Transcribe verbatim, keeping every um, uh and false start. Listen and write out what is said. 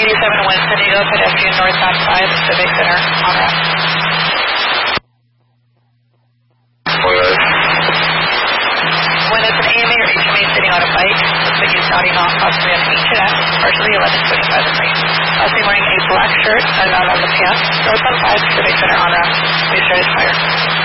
eighty-seven West San Diego, pedestrian northbound five, Civic Center, on ramp. When it's an A M A or H M A sitting on a bike, looks like he's nodding off possibly on H and S, partially eleven twenty-five in range. Also wearing a black shirt, a nod on the pants, northbound five, Civic Center, on ramp. Please try to fire.